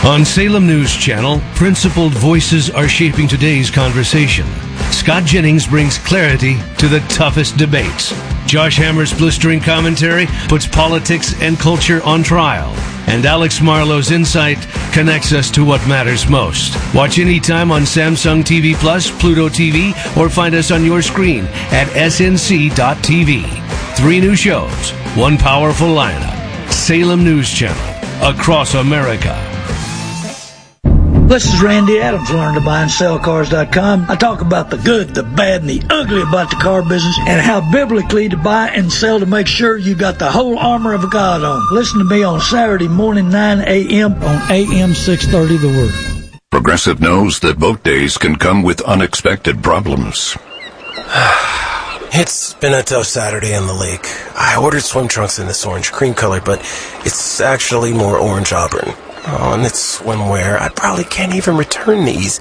On Salem News Channel, principled voices are shaping today's conversation. Scott Jennings brings clarity to the toughest debates. Josh Hammer's blistering commentary puts politics and culture on trial. And Alex Marlowe's insight connects us to what matters most. Watch anytime on Samsung TV Plus, Pluto TV, or find us on your screen at snc.tv. 3 new shows, 1 powerful lineup. Salem News Channel, across America. This is Randy Adams, learntobuyandSellCars.com. I talk about the good, the bad, and the ugly about the car business and how biblically to buy and sell to make sure you got the whole armor of God on. Listen to me on Saturday morning, 9 a.m. on AM 630 The Word. Progressive knows that boat days can come with unexpected problems. It's been a tough Saturday in the lake. I ordered swim trunks in this orange cream color, but it's actually more orange auburn. Oh, and it's swimwear. I probably can't even return these.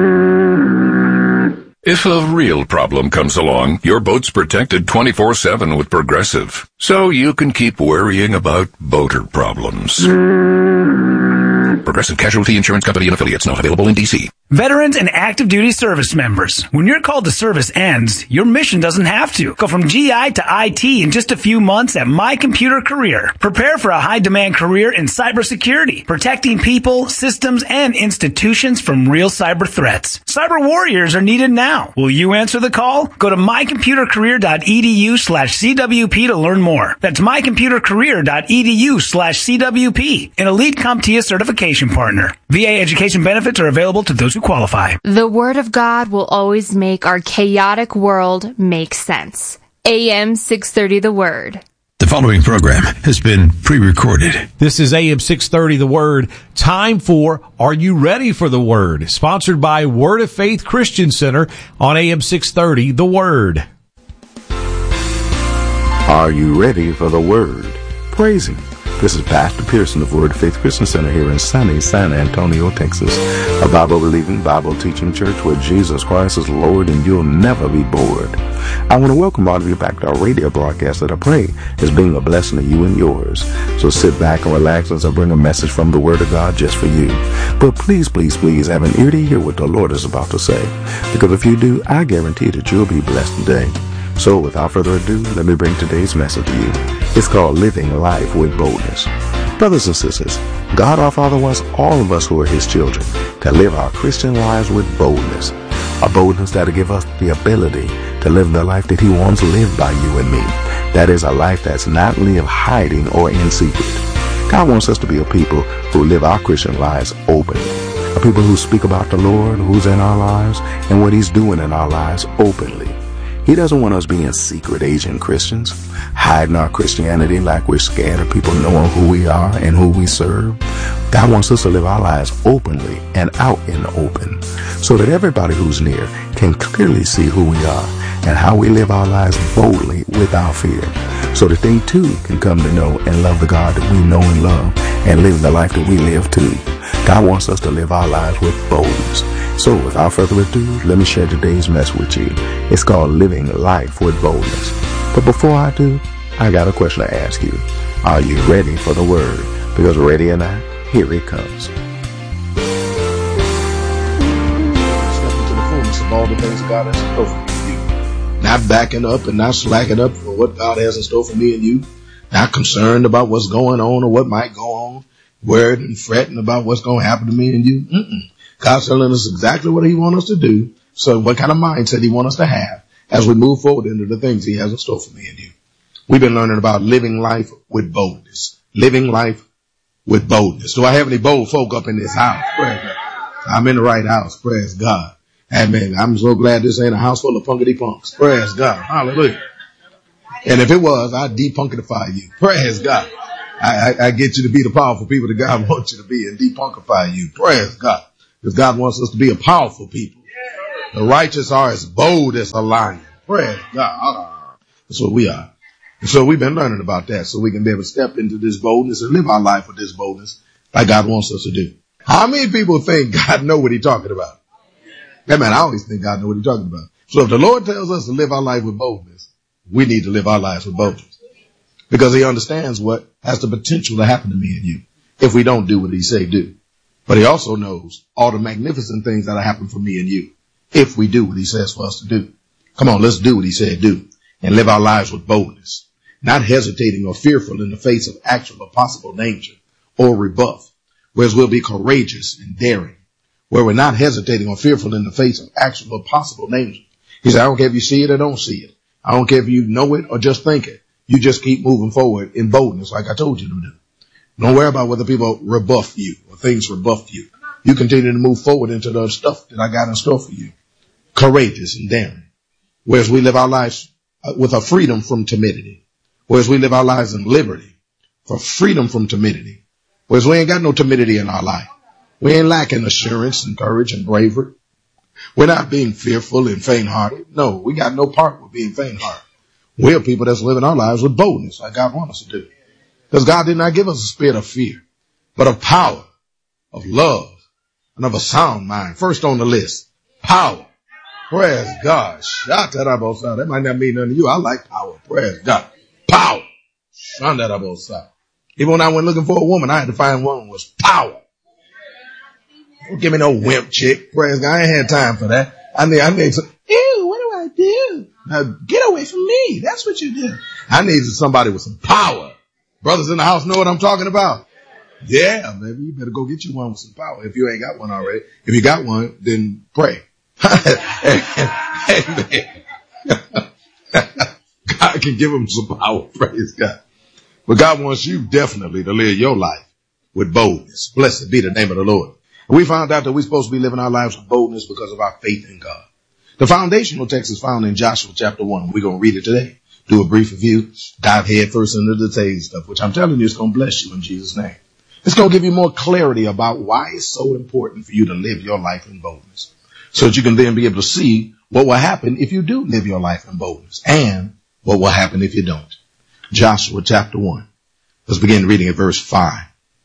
If a real problem comes along, your boat's protected 24/7 with Progressive, so you can keep worrying about boater problems. Progressive Casualty Insurance Company and Affiliates, not available in D.C. Veterans and active duty service members. When your call to service ends, your mission doesn't have to. Go from GI to IT in just a few months at My Computer Career. Prepare for a high-demand career in cybersecurity, protecting people, systems, and institutions from real cyber threats. Cyber warriors are needed now. Will you answer the call? Go to mycomputercareer.edu/CWP to learn more. That's mycomputercareer.edu/CWP, an elite CompTIA certification partner. VA education benefits are available to those who qualify. The Word of God will always make our chaotic world make sense. AM 630 The Word. The following program has been pre-recorded. This is AM 630 The Word. Time for Are You Ready for the Word? Sponsored by Word of Faith Christian Center on AM 630 The Word. Are you ready for the Word? Praise Him. This is Pastor Pearson of Word of Faith Christian Center here in sunny San Antonio, Texas, a Bible-believing, Bible-teaching church where Jesus Christ is Lord and you'll never be bored. I want to welcome all of you back to our radio broadcast that I pray is being a blessing to you and yours. So sit back and relax as I bring a message from the Word of God just for you. But please, please, please have an ear to hear what the Lord is about to say, because if you do, I guarantee that you'll be blessed today. So without further ado, let me bring today's message to you. It's called Living Life with Boldness. Brothers and sisters, God our Father wants all of us who are His children to live our Christian lives with boldness. A boldness that'll give us the ability to live the life that He wants lived by you and me. That is a life that's not lived hiding or in secret. God wants us to be a people who live our Christian lives openly. A people who speak about the Lord, who's in our lives, and what He's doing in our lives openly. He doesn't want us being secret agent Christians, hiding our Christianity like we're scared of people knowing who we are and who we serve. God wants us to live our lives openly and out in the open so that everybody who's near can clearly see who we are and how we live our lives boldly without fear, so that they too can come to know and love the God that we know and love and live the life that we live too. God wants us to live our lives with boldness. So without further ado, let me share today's message with you. It's called Living Life with Boldness. But before I do, I got a question to ask you. Are you ready for the Word? Because ready or not, here it comes. Step into the fullness of all the things God has in store for you. Not backing up and not slacking up for what God has in store for me and you. Not concerned about what's going on or what might go on. Worried and fretting about what's going to happen to me and you. God's telling us exactly what He wants us to do. So what kind of mindset He wants us to have as we move forward into the things He has in store for me and you. We've been learning about living life with boldness. Living life with boldness. Do I have any bold folk up in this house? Praise God. I'm in the right house. Praise God. Amen. I'm so glad this ain't a house full of punkity punks. Praise God. Hallelujah. And if it was, I'd depunkify you. Praise God. I get you to be the powerful people that God wants you to be and depunkify you. Praise God. Because God wants us to be a powerful people. The righteous are as bold as a lion. Praise God. That's what we are. And so we've been learning about that so we can be able to step into this boldness and live our life with this boldness like God wants us to do. How many people think God know what He's talking about? Yeah, man, I always think God know what He's talking about. So if the Lord tells us to live our life with boldness, we need to live our lives with boldness. Because He understands what has the potential to happen to me and you if we don't do what He say do. But he also knows all the magnificent things that'll happen for me and you if we do what he says for us to do. Come on, let's do what he said do and live our lives with boldness, not hesitating or fearful in the face of actual or possible danger or rebuff, whereas we'll be courageous and daring, where we're not hesitating or fearful in the face of actual or possible danger. He said, I don't care if you see it or don't see it. I don't care if you know it or just think it. You just keep moving forward in boldness like I told you to do. Don't worry about whether people rebuff you or things rebuff you. You continue to move forward into the stuff that I got in store for you. Courageous and daring. Whereas we live our lives with a freedom from timidity. Whereas we live our lives in liberty for freedom from timidity. Whereas we ain't got no timidity in our life. We ain't lacking assurance and courage and bravery. We're not being fearful and faint-hearted. No, we got no part with being faint-hearted. We're people that's living our lives with boldness like God wants us to do. Because God did not give us a spirit of fear, but of power, of love, and of a sound mind. First on the list, power. Praise God. Shout that up outside. That might not mean nothing to you. I like power. Praise God. Power. Shout that up outside. Even when I went looking for a woman, I had to find one that was power. Don't give me no wimp chick. Praise God. I ain't had time for that. I need some, ew, what do I do? Now get away from me. That's what you do. I need somebody with some power. Brothers in the house know what I'm talking about. Yeah, maybe you better go get you one with some power if you ain't got one already. If you got one, then pray. Amen. God can give them some power. Praise God. But God wants you definitely to live your life with boldness. Blessed be the name of the Lord. And we found out that we're supposed to be living our lives with boldness because of our faith in God. The foundational text is found in Joshua chapter 1. We're going to read it today. Do a brief review. Dive head first into the details stuff, which I'm telling you is going to bless you in Jesus' name. It's going to give you more clarity about why it's so important for you to live your life in boldness, so that you can then be able to see what will happen if you do live your life in boldness and what will happen if you don't. Joshua chapter 1. Let's begin reading at verse 5.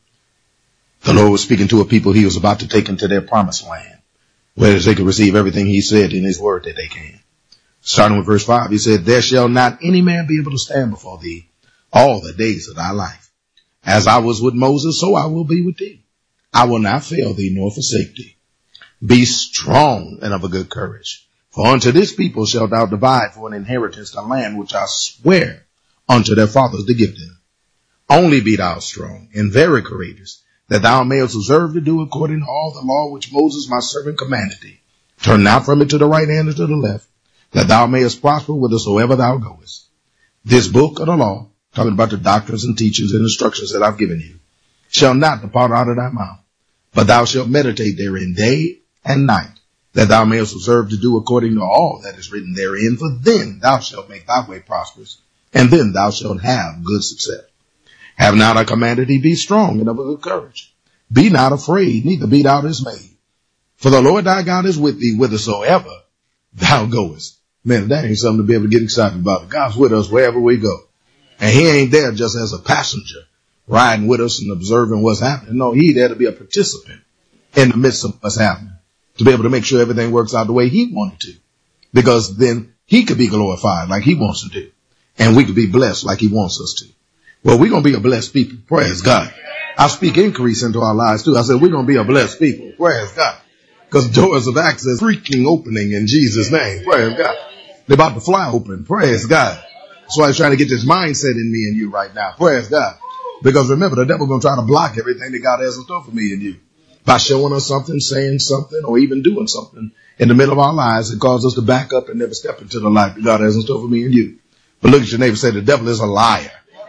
The Lord was speaking to a people he was about to take into their promised land, where they could receive everything he said in his word that they can. Starting with verse 5, he said, there shall not any man be able to stand before thee all the days of thy life. As I was with Moses, so I will be with thee. I will not fail thee nor forsake thee. Be strong and of a good courage. For unto this people shalt thou divide for an inheritance the land which I swear unto their fathers to give them. Only be thou strong and very courageous, that thou mayest observe to do according to all the law which Moses my servant commanded thee. Turn not from it to the right hand or to the left, that thou mayest prosper whithersoever thou goest. This book of the law, talking about the doctrines and teachings and instructions that I've given you, shall not depart out of thy mouth, but thou shalt meditate therein day and night, that thou mayest observe to do according to all that is written therein, for then thou shalt make thy way prosperous, and then thou shalt have good success. Have not I commanded thee, be strong and of a good courage. Be not afraid, neither be thou dismayed. For the Lord thy God is with thee whithersoever thou goest. Man, that ain't something to be able to get excited about. God's with us wherever we go. And he ain't there just as a passenger riding with us and observing what's happening. No, he's there to be a participant in the midst of what's happening, to be able to make sure everything works out the way he wanted to, because then he could be glorified like he wants to do, and we could be blessed like he wants us to. Well, we're going to be a blessed people. Praise God. I speak increase into our lives too. I said we're going to be a blessed people. Praise God. Because doors of access freaking opening in Jesus' name. Praise God. They're about to fly open. Praise God. That's why he's trying to get this mindset in me and you right now. Praise God. Because remember, the devil's going to try to block everything that God has in store for me and you by showing us something, saying something, or even doing something in the middle of our lives that causes us to back up and never step into the life that God has in store for me and you. But look at your neighbor and say, the devil is a liar.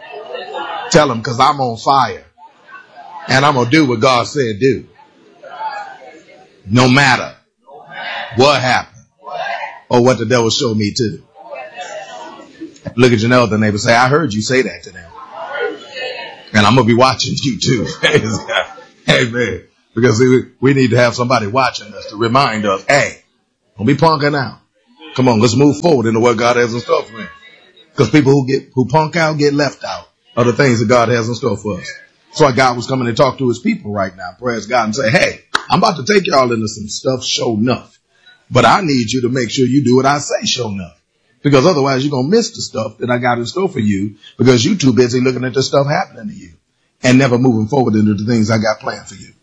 Tell him, because I'm on fire and I'm going to do what God said do. No matter what happened or what the devil showed me to. Look at your other neighbor and say, I heard you say that to them. And I'm going to be watching you too. Amen. Because we need to have somebody watching us to remind us, hey, don't be punking out. Come on, let's move forward into what God has in store for me. Because people who punk out get left out of the things that God has in store for us. That's why God was coming to talk to his people right now. Praise God and say, hey, I'm about to take y'all into some stuff, sure enough. But I need you to make sure you do what I say, sure enough. Because otherwise you're going to miss the stuff that I got in store for you because you're too busy looking at the stuff happening to you and never moving forward into the things I got planned for you.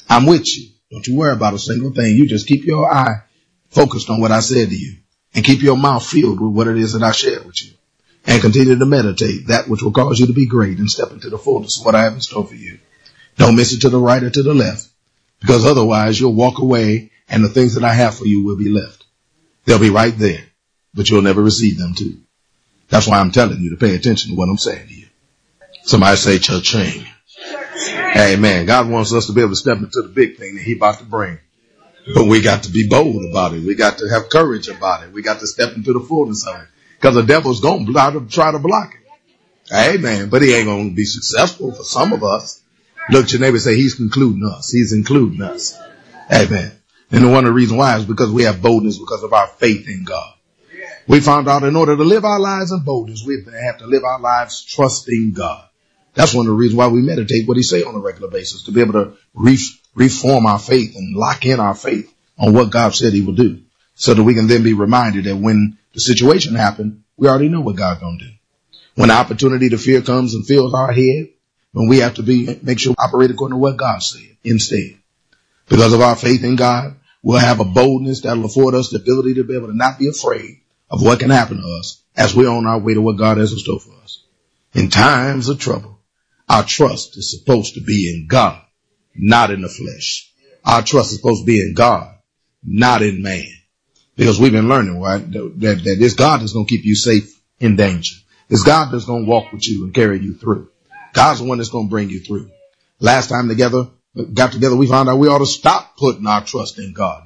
I'm with you. Don't you worry about a single thing. You just keep your eye focused on what I said to you and keep your mouth filled with what it is that I shared with you and continue to meditate that which will cause you to be great and step into the fullness of what I have in store for you. Don't miss it to the right or to the left, because otherwise you'll walk away and the things that I have for you will be left. They'll be right there, but you'll never receive them too. That's why I'm telling you to pay attention to what I'm saying to you. Somebody say cha-ching. Amen. God wants us to be able to step into the big thing that He about to bring. But we got to be bold about it. We got to have courage about it. We got to step into the fullness of it. Because the devil's going to try to block it. Amen. But he ain't going to be successful for some of us. Look at your neighbor and say, he's concluding us. He's including us. Amen. And one of the reasons why is because we have boldness because of our faith in God. We found out in order to live our lives in boldness, we have to live our lives trusting God. That's one of the reasons why we meditate what He say on a regular basis, to be able to reform our faith and lock in our faith on what God said He would do, so that we can then be reminded that when the situation happens, we already know what God's going to do. When the opportunity to fear comes and fills our head, when we have to make sure we operate according to what God said instead. Because of our faith in God, we'll have a boldness that will afford us the ability to be able to not be afraid of what can happen to us as we're on our way to what God has in store for us. In times of trouble, our trust is supposed to be in God, not in the flesh. Our trust is supposed to be in God, not in man. Because we've been learning, right, that this God is going to keep you safe in danger. It's God that's going to walk with you and carry you through. God's the one that's going to bring you through. Last time got together, we found out we ought to stop putting our trust in God.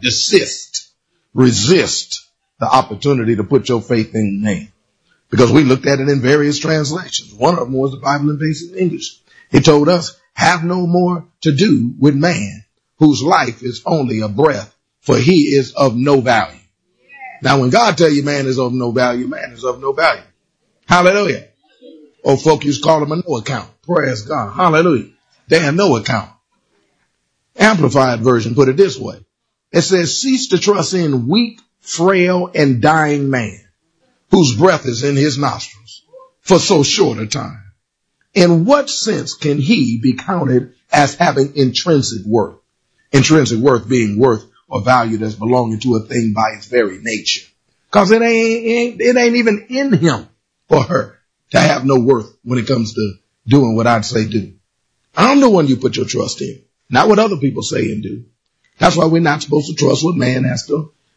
Resist the opportunity to put your faith in man. Because we looked at it in various translations. One of them was the Bible in basic English. It told us, have no more to do with man, whose life is only a breath, for he is of no value. Now, when God tell you man is of no value, man is of no value. Hallelujah. Old folk used to call him a no account. Praise God. Hallelujah. They have no account. Amplified version put it this way. It says, cease to trust in weak, frail, and dying man, whose breath is in his nostrils for so short a time. In what sense can he be counted as having intrinsic worth? Intrinsic worth being worth or value that's belonging to a thing by its very nature. Because it ain't even in him or her to have no worth when it comes to doing what I'd say do. I'm the one you put your trust in, not what other people say and do. That's why we're not supposed to trust what man has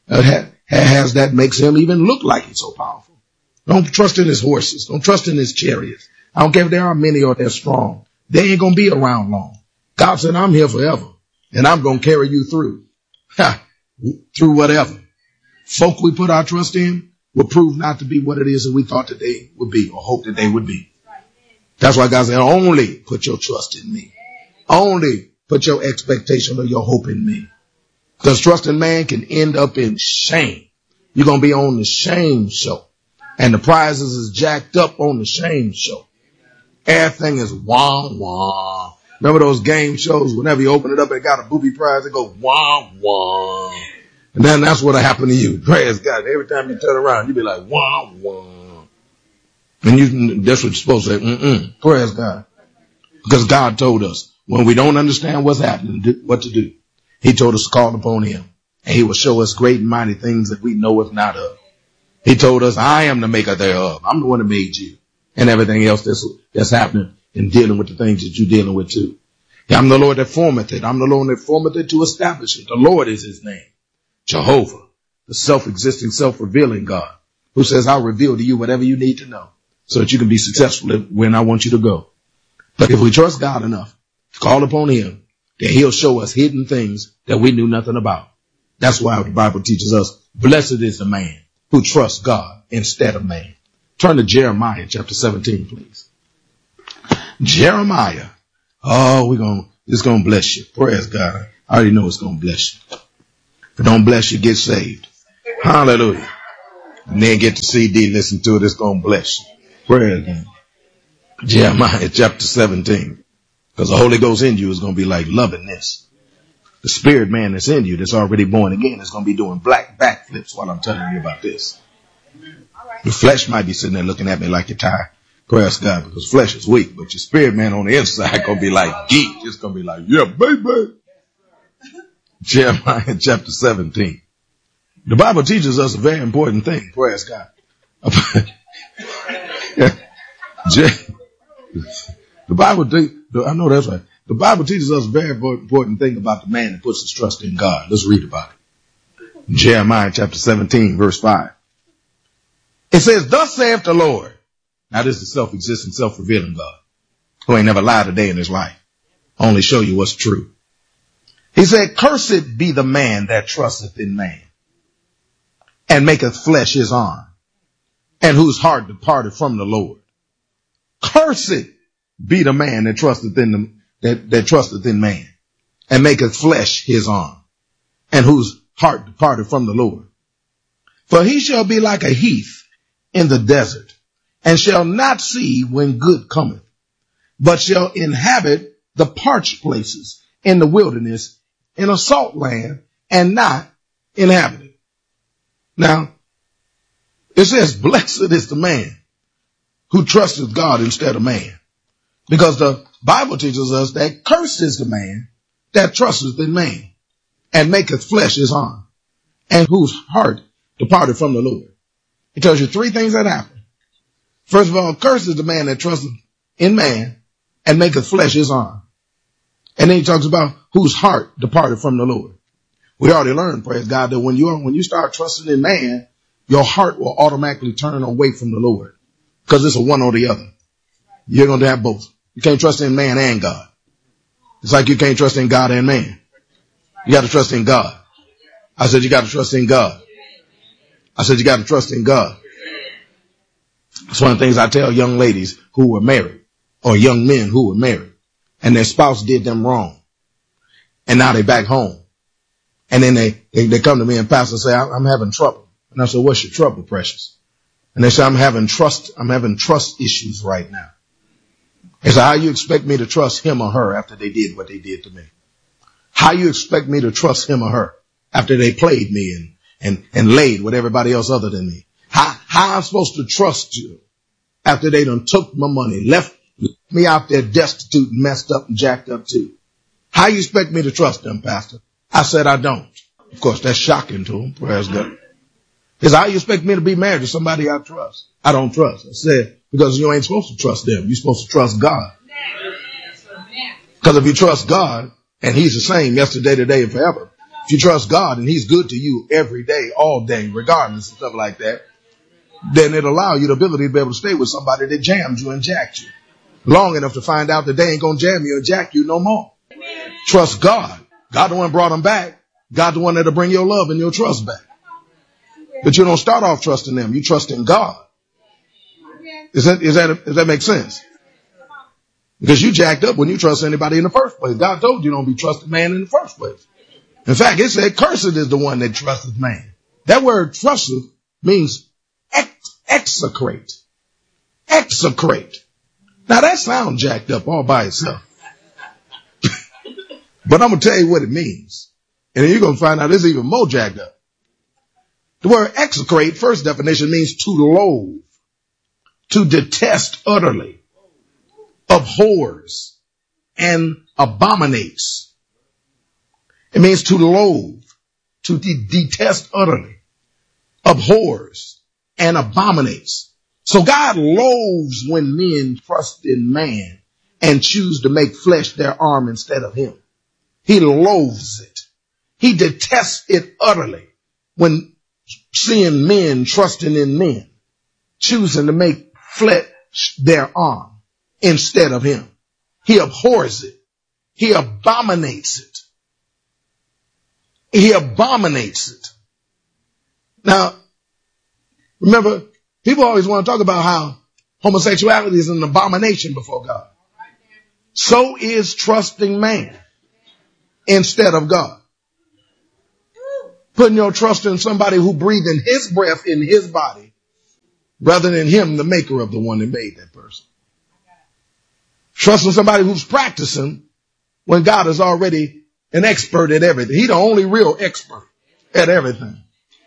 that makes him even look like he's so powerful. Don't trust in his horses. Don't trust in his chariots. I don't care if there are many or they're strong. They ain't going to be around long. God said, I'm here forever and I'm going to carry you through. Through whatever. Folk we put our trust in will prove not to be what it is that we thought that they would be or hope that they would be. That's why God said, only put your trust in me. Only put your expectation or your hope in me. Because trusting man can end up in shame. You're going to be on the shame show. And the prizes is jacked up on the shame show. Everything is wah, wah. Remember those game shows? Whenever you open it up and got a booby prize, it goes wah, wah. And then that's what'll happen to you. Praise God. Every time you turn around, you be like wah, wah. And that's what you're supposed to say. Praise God. Because God told us when we don't understand what's happening, what to do. He told us to call upon him. And he will show us great and mighty things that we know if not of. He told us, I am the maker thereof. I'm the one that made you. And everything else that's happening and dealing with the things that you're dealing with too. I'm the Lord that formeth it. I'm the Lord that formeth it to establish it. The Lord is his name. Jehovah, the self-existing, self-revealing God, who says, I'll reveal to you whatever you need to know so that you can be successful when I want you to go. But if we trust God enough to call upon him, then he'll show us hidden things that we knew nothing about. That's why the Bible teaches us, blessed is the man who trusts God instead of man. Turn to Jeremiah chapter 17, please. Jeremiah. Oh, it's going to bless you. Praise God. I already know it's going to bless you. If it don't bless you, get saved. Hallelujah. And then get the CD, listen to it. It's going to bless you. Praise God. Jeremiah chapter 17. Because the Holy Ghost in you is going to be like loving this. The spirit man that's in you that's already born again is going to be doing black backflips while I'm telling you about this. Your flesh might be sitting there looking at me like you're tired. Praise God, because flesh is weak, but your spirit man on the inside going to be like geek. It's going to be like, yeah, baby. Jeremiah chapter 17. The Bible teaches us a very important thing. Praise God. The Bible, I know that's right. The Bible teaches us a very important thing about the man that puts his trust in God. Let's read about it. Jeremiah chapter 17, verse 5. It says, thus saith the Lord. Now this is the self-existent, self-revealing God who ain't never lied a day in his life. Only show you what's true. He said, cursed be the man that trusteth in man and maketh flesh his arm, and whose heart departed from the Lord. Cursed be the man that trusteth in that trusteth in man and maketh flesh his arm, and whose heart departed from the Lord. For he shall be like a heath in the desert, and shall not see when good cometh, but shall inhabit the parched places in the wilderness, in a salt land, and not inhabit it. Now, it says, blessed is the man who trusteth God instead of man. Because the Bible teaches us that cursed is the man that trusteth in man and maketh flesh his arm, and whose heart departed from the Lord. It tells you three things that happen. First of all, cursed is the man that trusteth in man and maketh flesh his arm. And then he talks about whose heart departed from the Lord. We already learned, praise God, that when you start trusting in man, your heart will automatically turn away from the Lord, because it's a one or the other. You're going to have both. You can't trust in man and God. It's like you can't trust in God and man. You got to trust in God. I said you got to trust in God. I said you got to trust in God. It's one of the things I tell young ladies who were married, or young men who were married, and their spouse did them wrong, and now they back home. And then they come to me and pastor say, I'm having trouble. And I said, what's your trouble, precious? And they say, I'm having trust issues right now. They say, how you expect me to trust him or her after they did what they did to me? How you expect me to trust him or her after they played me and laid with everybody else other than me? How I'm supposed to trust you after they done took my money, left me out there destitute and messed up and jacked up too? How you expect me to trust them, pastor? I said, I don't. Of course, that's shocking to them. Praise God. He said, how you expect me to be married to somebody I trust? I don't trust. I said, because you ain't supposed to trust them. You're supposed to trust God. Because if you trust God, and he's the same yesterday, today, and forever. If you trust God and he's good to you every day, all day, regardless of stuff like that, then it'll allow you the ability to be able to stay with somebody that jammed you and jacked you long enough to find out that they ain't going to jam you and jack you no more. Trust God. God the one brought them back. God the one that'll bring your love and your trust back. But you don't start off trusting them. You trust in God. Does that make sense? Because you jacked up when you trust anybody in the first place. God told you don't be trusting man in the first place. In fact, it said, cursed is the one that trusteth man. That word trusteth means execrate. Execrate. Now that sounds jacked up all by itself. But I'm going to tell you what it means. And then you're going to find out it's even more jacked up. The word execrate, first definition, means to loathe, to detest utterly, abhors, and abominates. It means to loathe, to detest utterly, abhors, and abominates. So God loathes when men trust in man and choose to make flesh their arm instead of him. He loathes it. He detests it utterly when seeing men trusting in men, choosing to make flesh their arm instead of him. He abhors it. He abominates it. He abominates it. Now, remember, people always want to talk about how homosexuality is an abomination before God. So is trusting man instead of God. Putting your trust in somebody who breathed in his breath in his body rather than him, the maker of the one that made that person. Trusting somebody who's practicing when God is already an expert at everything. He's the only real expert at everything.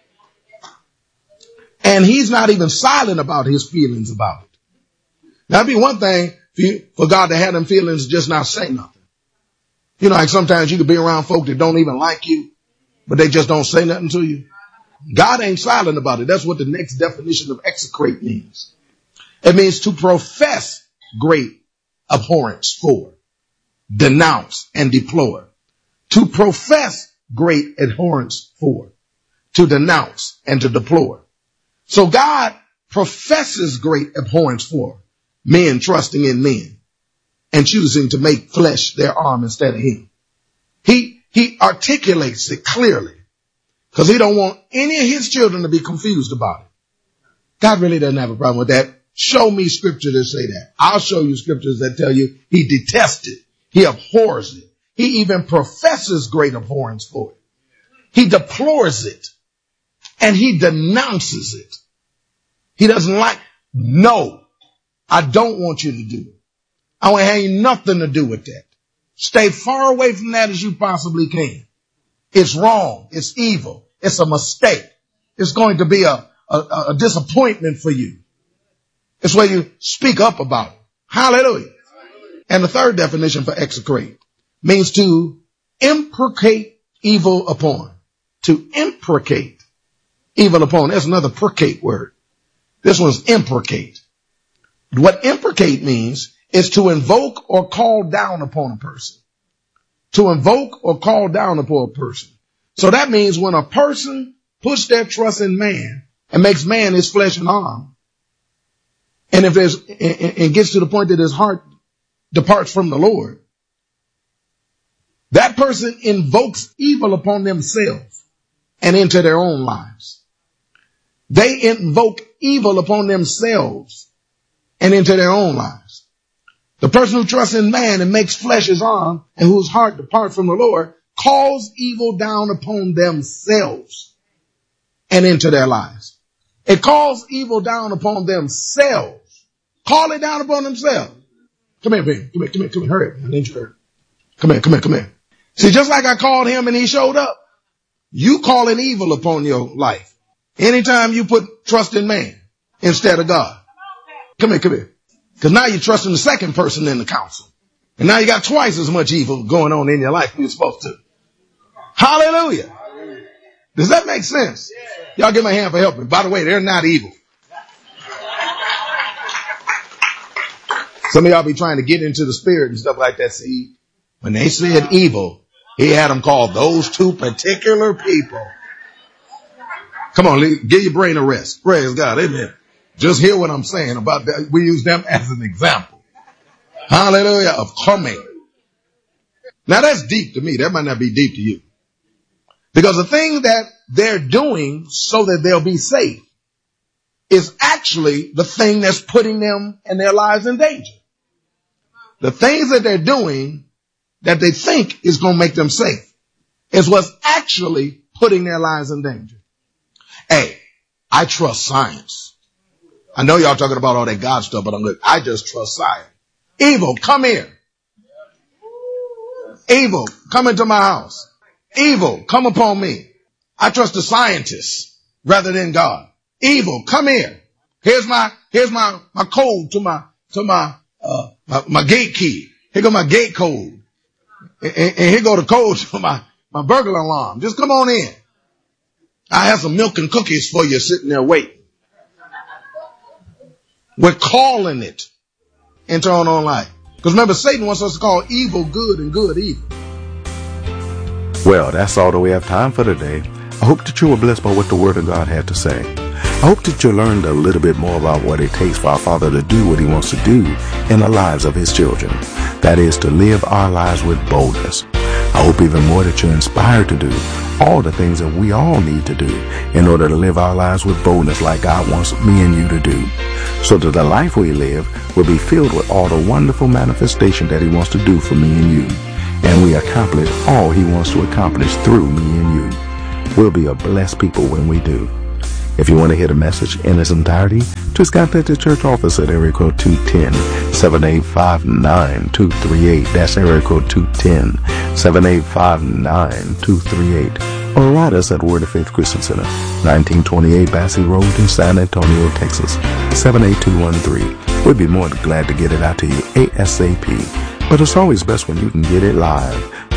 And he's not even silent about his feelings about it. Now, it'd be one thing for God to have them feelings just not say nothing. You know, like sometimes you could be around folk that don't even like you, but they just don't say nothing to you. God ain't silent about it. That's what the next definition of execrate means. It means to profess great abhorrence for, denounce and deplore. To profess great abhorrence for, to denounce and to deplore. So God professes great abhorrence for men trusting in men and choosing to make flesh their arm instead of him. He articulates it clearly because he don't want any of his children to be confused about it. God really doesn't have a problem with that. Show me scripture that say that. I'll show you scriptures that tell you he detests it. He abhors it. He even professes great abhorrence for it. He deplores it and he denounces it. He doesn't like, no, I don't want you to do it. I want to have nothing to do with that. Stay far away from that as you possibly can. It's wrong. It's evil. It's a mistake. It's going to be a disappointment for you. It's where you speak up about it. Hallelujah. And the third definition for execrate means to imprecate evil upon. To imprecate evil upon. There's another precate word. This one's imprecate. What imprecate means is to invoke or call down upon a person. To invoke or call down upon a person. So that means when a person puts their trust in man and makes man his flesh and arm, and if there's, and gets to the point that his heart departs from the Lord, that person invokes evil upon themselves and into their own lives. They invoke evil upon themselves and into their own lives. The person who trusts in man and makes flesh his arm and whose heart departs from the Lord calls evil down upon themselves and into their lives. It calls evil down upon themselves. Call it down upon themselves. Come here, baby. Come here. Hurry. I need you to hurry. Come here. See, just like I called him and he showed up, you calling evil upon your life. Anytime you put trust in man instead of God. Come here. Because now you're trusting the second person in the council. And now you got twice as much evil going on in your life than you're supposed to. Hallelujah. Does that make sense? Y'all give me a hand for helping. By the way, they're not evil. Some of y'all be trying to get into the spirit and stuff like that. See, when they said evil, he had them call those two particular people. Come on, give your brain a rest. Praise God. Amen. Just hear what I'm saying about that. We use them as an example. Hallelujah. Of coming. Now that's deep to me. That might not be deep to you. Because the thing that they're doing so that they'll be safe is actually the thing that's putting them and their lives in danger. The things that they're doing that they think is going to make them safe is what's actually putting their lives in danger. Hey, I trust science. I know y'all talking about all that God stuff, but I just trust science. Evil, come here. Evil, come into my house. Evil, come upon me. I trust the scientists rather than God. Evil, come here. Here's my code to my gate key. Here go my gate code. And here go the code to my burglar alarm. Just come on in. I have some milk and cookies for you sitting there waiting. We're calling it into our own life. Because remember, Satan wants us to call evil good and good evil. Well, that's all that we have time for today. I hope that you were blessed by what the Word of God had to say. I hope that you learned a little bit more about what it takes for our Father to do what He wants to do in the lives of His children. That is, to live our lives with boldness. I hope even more that you're inspired to do all the things that we all need to do in order to live our lives with boldness like God wants me and you to do, so that the life we live will be filled with all the wonderful manifestation that He wants to do for me and you, and we accomplish all He wants to accomplish through me and you. We'll be a blessed people when we do. If you want to hear the message in its entirety, just contact the church office at area code 210-7859-238. That's area code 210-7859-238. Or write us at Word of Faith Christian Center, 1928 Bassey Road in San Antonio, Texas, 78213. We'd be more than glad to get it out to you ASAP. But it's always best when you can get it live.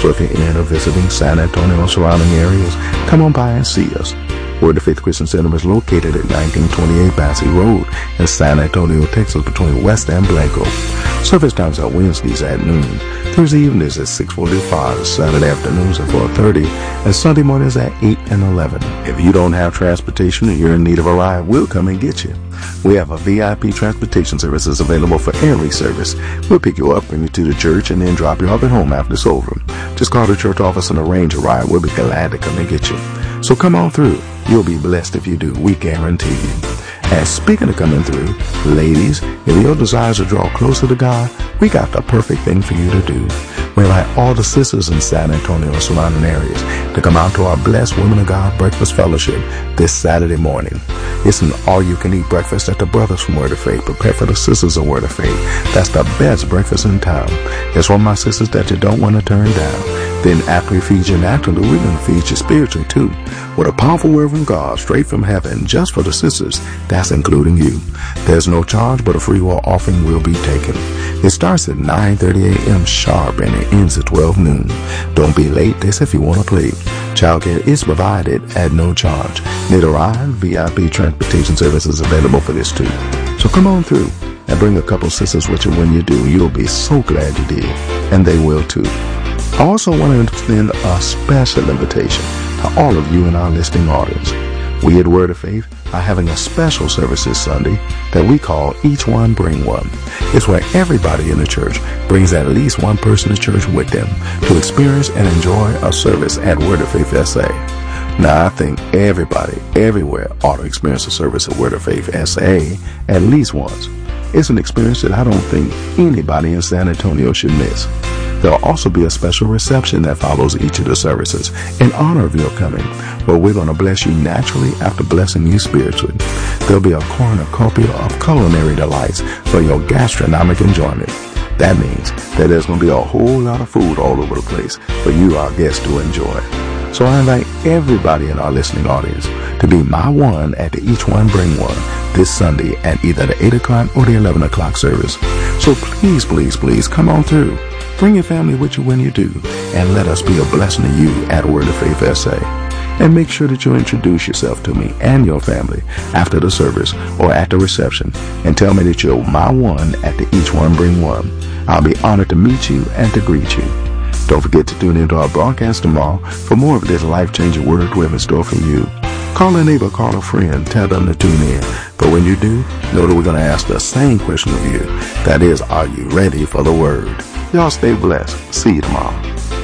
So if you're in or visiting San Antonio or surrounding areas, come on by and see us. Word of Faith Christian Center is located at 1928 Bassey Road in San Antonio, Texas, between West and Blanco. Service times are Wednesdays at noon, Thursday evenings at 6:45, Saturday afternoons at 4:30, and Sunday mornings at 8 and 11. If you don't have transportation and you're in need of a ride, we'll come and get you. We have a VIP transportation services available for every service. We'll pick you up, bring you to the church, and then drop you off at home after it's over. Just call the church office and arrange a ride. We'll be glad to come and get you. So come on through. You'll be blessed if you do. We guarantee you. And speaking of coming through, ladies, if your desires to draw closer to God, we got the perfect thing for you to do. We invite all the sisters in San Antonio and surrounding areas to come out to our Blessed Women of God Breakfast Fellowship this Saturday morning. It's an all-you-can-eat breakfast that the brothers from Word of Faith prepare for the sisters of Word of Faith. That's the best breakfast in town. It's one of my sisters that you don't want to turn down. Then after we feed you naturally, we're going to feed you spiritually too, with a powerful word from God straight from heaven just for the sisters. That's including you. There's no charge, but a free will offering will be taken. It starts at 9:30 a.m. sharp and it ends at 12 noon. Don't be late. This if you want to play. Childcare is provided at no charge. Need a ride? VIP transportation service is available for this too. So come on through and bring a couple sisters with you when you do. You'll be so glad you did, and they will too. I also want to extend a special invitation to all of you in our listening audience. We at Word of Faith are having a special service this Sunday that we call Each One Bring One. It's where everybody in the church brings at least one person to church with them to experience and enjoy a service at Word of Faith SA. Now, I think everybody, everywhere, ought to experience a service at Word of Faith SA at least once. It's an experience that I don't think anybody in San Antonio should miss. There'll also be a special reception that follows each of the services in honor of your coming, where we're going to bless you naturally after blessing you spiritually. There'll be a cornucopia of culinary delights for your gastronomic enjoyment. That means that there's going to be a whole lot of food all over the place for you, our guests, to enjoy. So I invite everybody in our listening audience to be my one at the Each One Bring One this Sunday at either the 8 o'clock or the 11 o'clock service. So please, please, please come on through. Bring your family with you when you do, and let us be a blessing to you at Word of Faith SA. And make sure that you introduce yourself to me and your family after the service or at the reception, and tell me that you're my one at the Each One Bring One. I'll be honored to meet you and to greet you. Don't forget to tune into our broadcast tomorrow for more of this life-changing word we have in store for you. Call a neighbor, call a friend, tell them to tune in. But when you do, know that we're going to ask the same question of you. That is, are you ready for the word? Y'all stay blessed. See you tomorrow.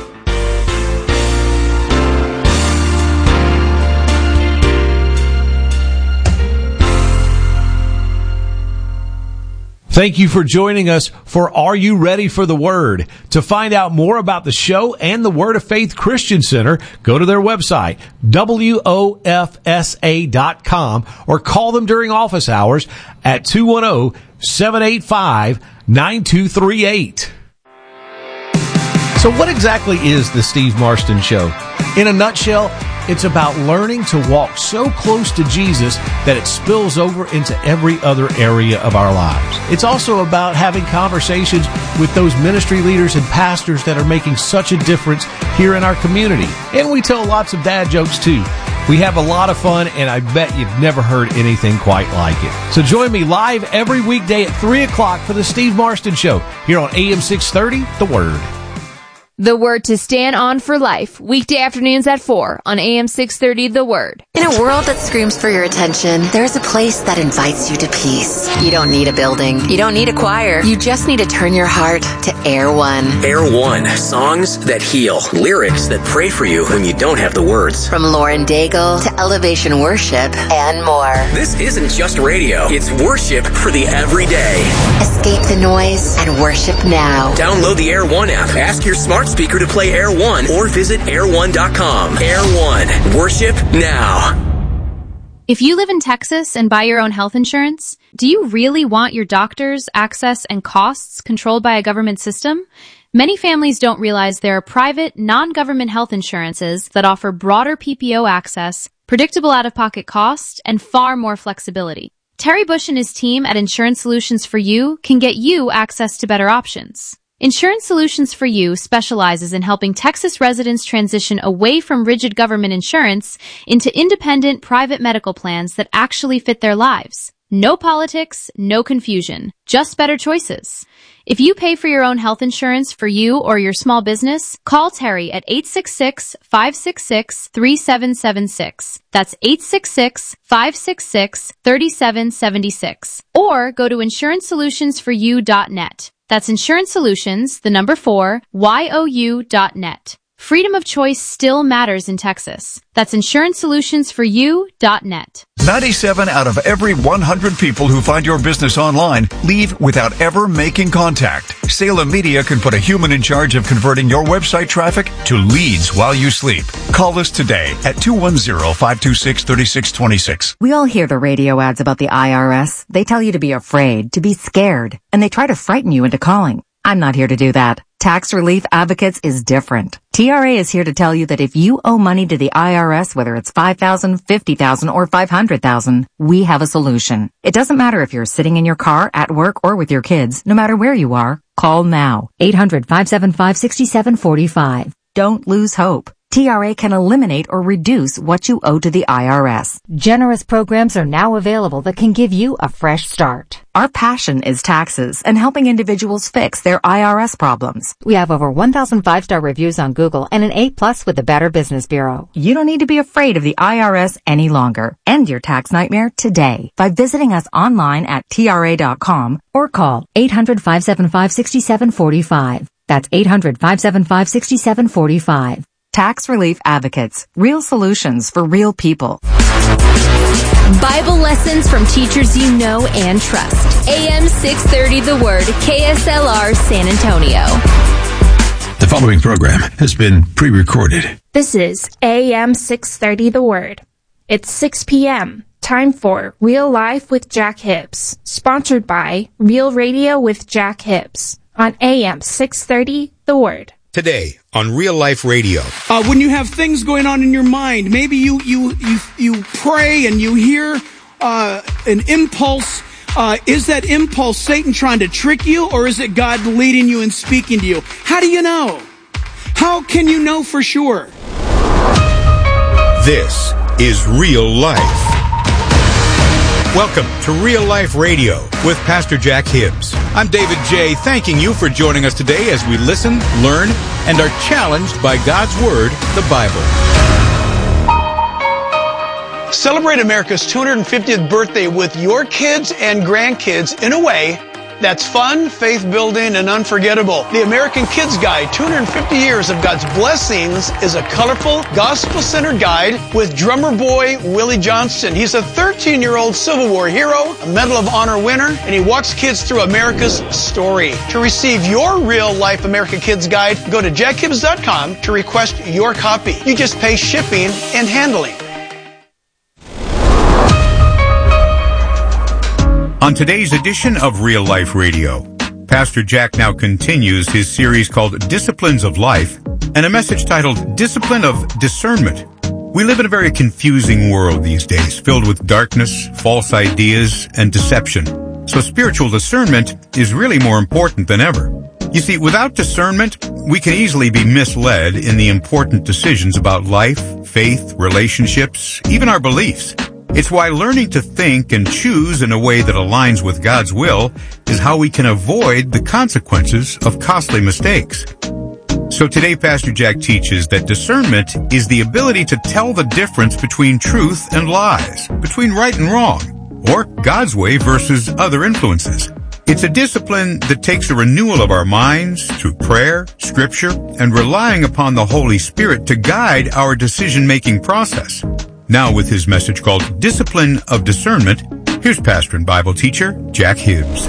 Thank you for joining us for Are You Ready for the Word? To find out more about the show and the Word of Faith Christian Center, go to their website, WOFSA.com, or call them during office hours at 210-785-9238. So what exactly is the Steve Marston Show? In a nutshell, it's about learning to walk so close to Jesus that it spills over into every other area of our lives. It's also about having conversations with those ministry leaders and pastors that are making such a difference here in our community. And we tell lots of dad jokes too. We have a lot of fun, and I bet you've never heard anything quite like it. So join me live every weekday at 3 o'clock for the Steve Marston Show here on AM 630, The Word. The Word to stand on for life, weekday afternoons at 4 on AM 630 The Word. In a world that screams for your attention, there's a place that invites you to peace. You don't need a building. You don't need a choir. You just need to turn your heart to Air One. Air One, songs that heal, lyrics that pray for you when you don't have the words. From Lauren Daigle to Elevation Worship and more. This isn't just radio. It's worship for the everyday. Escape the noise and worship now. Download the Air One app. Ask your smart speaker to play Air One or visit air1.com. Air One, worship now. If you live in Texas and buy your own health insurance, do you really want your doctors, access, and costs controlled by a government system? Many families don't realize there are private, non-government health insurances that offer broader PPO access, predictable out-of-pocket costs, and far more flexibility. Terry Bush and his team at Insurance Solutions for You can get you access to better options. Insurance Solutions for You specializes in helping Texas residents transition away from rigid government insurance into independent private medical plans that actually fit their lives. No politics, no confusion, just better choices. If you pay for your own health insurance for you or your small business, call Terry at 866-566-3776. That's 866-566-3776. Or go to insurancesolutionsforyou.net. That's Insurance Solutions, the number 4, YOU.net. Freedom of choice still matters in Texas. That's insurancesolutionsforyou.net. 97 out of every 100 people who find your business online leave without ever making contact. Salem Media can put a human in charge of converting your website traffic to leads while you sleep. Call us today at 210-526-3626. We all hear the radio ads about the IRS. They tell you to be afraid, to be scared, and they try to frighten you into calling. I'm not here to do that. Tax Relief Advocates is different. TRA is here to tell you that if you owe money to the IRS, whether it's $5,000, $50,000, or $500,000, we have a solution. It doesn't matter if you're sitting in your car, at work, or with your kids. No matter where you are, call now. 800-575-6745. Don't lose hope. TRA can eliminate or reduce what you owe to the IRS. Generous programs are now available that can give you a fresh start. Our passion is taxes and helping individuals fix their IRS problems. We have over 1,000 5-star reviews on Google and an A+ with the Better Business Bureau. You don't need to be afraid of the IRS any longer. End your tax nightmare today by visiting us online at TRA.com or call 800-575-6745. That's 800-575-6745. Tax Relief Advocates. Real solutions for real people. Bible lessons from teachers you know and trust. AM 630 The Word, KSLR San Antonio. The following program has been pre-recorded. This is AM 630 The Word. It's 6 p.m. Time for Real Life with Jack Hibbs. Sponsored by Real Radio with Jack Hibbs on AM 630 The Word. Today on Real Life Radio. When you have things going on in your mind, maybe you pray and you hear an impulse. Is that impulse Satan trying to trick you, or is it God leading you and speaking to you? How do you know? How can you know for sure? This is Real Life. Welcome to Real Life Radio with Pastor Jack Hibbs. I'm David J., thanking you for joining us today as we listen, learn, and are challenged by God's Word, the Bible. Celebrate America's 250th birthday with your kids and grandkids in a way that's fun, faith-building, and unforgettable. The American Kids Guide, 250 Years of God's Blessings, is a colorful, gospel-centered guide with drummer boy Willie Johnston. He's a 13-year-old Civil War hero, a Medal of Honor winner, and he walks kids through America's story. To receive your real-life American Kids Guide, go to jackhibbs.com to request your copy. You just pay shipping and handling. On today's edition of Real Life Radio, Pastor Jack now continues his series called Disciplines of Life and a message titled Discipline of Discernment. We live in a very confusing world these days, filled with darkness, false ideas, and deception. So spiritual discernment is really more important than ever. You see, without discernment, we can easily be misled in the important decisions about life, faith, relationships, even our beliefs. It's why learning to think and choose in a way that aligns with God's will is how we can avoid the consequences of costly mistakes. So today, Pastor Jack teaches that discernment is the ability to tell the difference between truth and lies, between right and wrong, or God's way versus other influences. It's a discipline that takes a renewal of our minds through prayer, scripture, and relying upon the Holy Spirit to guide our decision-making process. Now with his message called Discipline of Discernment, here's pastor and Bible teacher Jack Hibbs.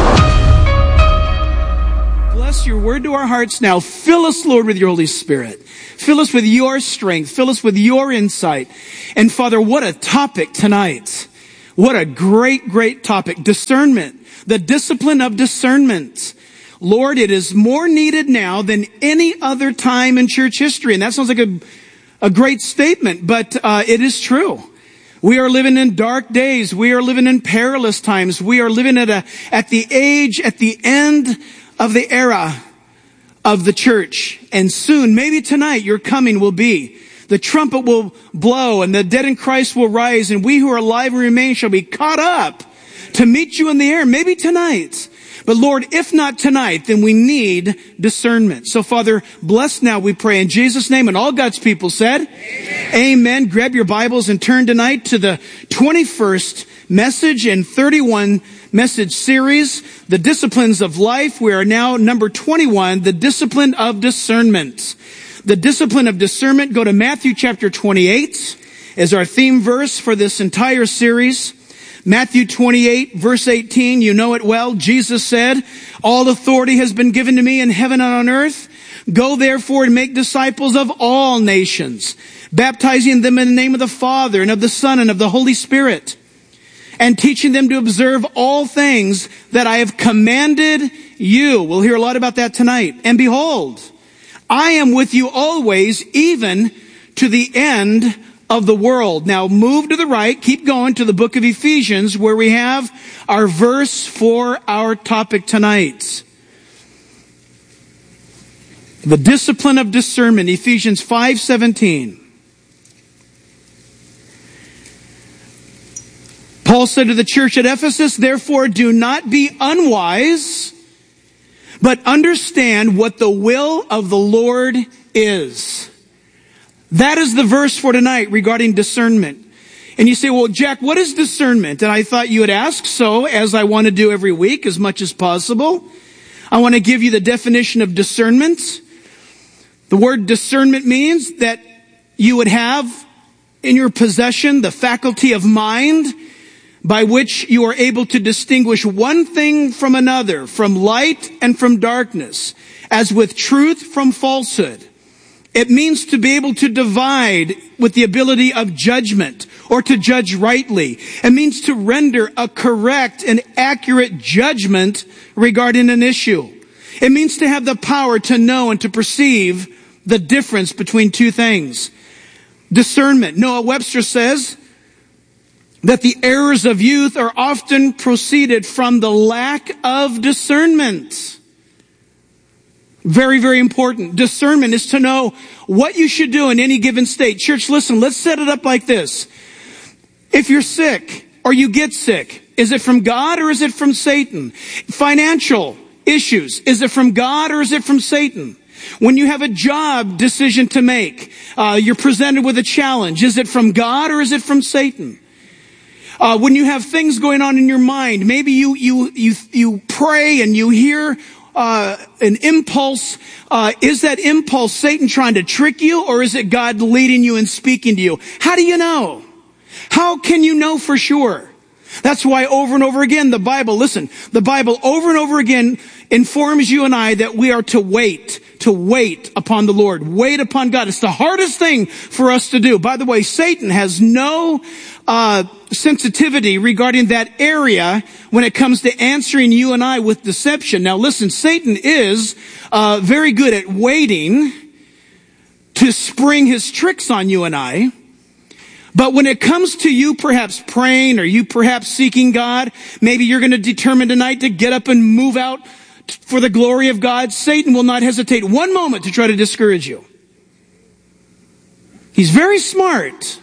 Bless your word to our hearts now. Fill us, Lord, with your Holy Spirit. Fill us with your strength. Fill us with your insight. And Father, what a topic tonight. What a great, great topic. Discernment. The discipline of discernment. Lord, it is more needed now than any other time in church history. And that sounds like a great statement, but it is true. We are living in dark days. We are living in perilous times. We are living at the end of the era of the church. And soon, maybe tonight, your coming will be. The trumpet will blow and the dead in Christ will rise, and we who are alive and remain shall be caught up to meet you in the air. Maybe tonight. But Lord, if not tonight, then we need discernment. So Father, bless now, we pray in Jesus' name. And all God's people said, Amen. Amen. Grab your Bibles and turn tonight to the 21st message in 31 message series, The Disciplines of Life. We are now number 21, the discipline of discernment. The discipline of discernment. Go to Matthew chapter 28 as our theme verse for this entire series. Matthew 28, verse 18, you know it well. Jesus said, all authority has been given to me in heaven and on earth. Go therefore and make disciples of all nations, baptizing them in the name of the Father and of the Son and of the Holy Spirit, and teaching them to observe all things that I have commanded you. We'll hear a lot about that tonight. And behold, I am with you always, even to the end of the world. Now move to the right, keep going to the book of Ephesians, where we have our verse for our topic tonight. The discipline of discernment, Ephesians 5:17. Paul said to the church at Ephesus, therefore do not be unwise, but understand what the will of the Lord is. That is the verse for tonight regarding discernment. And you say, well, Jack, what is discernment? And I thought you would ask, so as I want to do every week as much as possible, I want to give you the definition of discernment. The word discernment means that you would have in your possession the faculty of mind by which you are able to distinguish one thing from another, from light and from darkness, as with truth from falsehood. It means to be able to divide with the ability of judgment or to judge rightly. It means to render a correct and accurate judgment regarding an issue. It means to have the power to know and to perceive the difference between two things. Discernment. Noah Webster says that the errors of youth are often proceeded from the lack of discernment. Very, very important. Discernment is to know what you should do in any given state. Church, listen, let's set it up like this. If you're sick or you get sick, is it from God or is it from Satan? Financial issues, is it from God or is it from Satan? When you have a job decision to make, you're presented with a challenge, is it from God or is it from Satan? When you have things going on in your mind, maybe you pray and you hear an impulse. Is that impulse Satan trying to trick you, or is it God leading you and speaking to you? How do you know? How can you know for sure? That's why over and over again, the Bible over and over again informs you and I that we are to wait upon the Lord, wait upon God. It's the hardest thing for us to do. By the way, Satan has no sensitivity regarding that area when it comes to answering you and I with deception. Now listen, Satan is very good at waiting to spring his tricks on you and I. But when it comes to you perhaps praying or you perhaps seeking God, maybe you're going to determine tonight to get up and move out for the glory of God, Satan will not hesitate one moment to try to discourage you. He's very smart.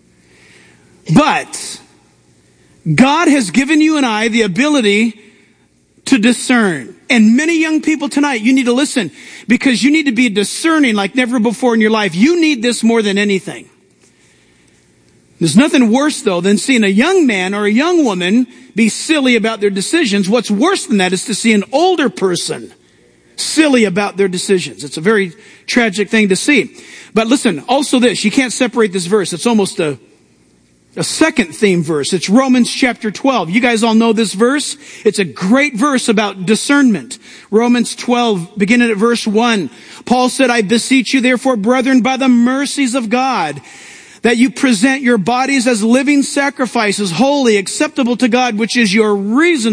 But God has given you and I the ability to discern. And many young people tonight, you need to listen, because you need to be discerning like never before in your life. You need this more than anything. There's nothing worse, though, than seeing a young man or a young woman be silly about their decisions. What's worse than that is to see an older person silly about their decisions. It's a very tragic thing to see. But listen, also this, you can't separate this verse. It's almost a second theme verse. It's Romans chapter 12. You guys all know this verse. It's a great verse about discernment. Romans 12, beginning at verse 1. Paul said, I beseech you, therefore, brethren, by the mercies of God, that you present your bodies as living sacrifices, holy, acceptable to God, which is your reasonable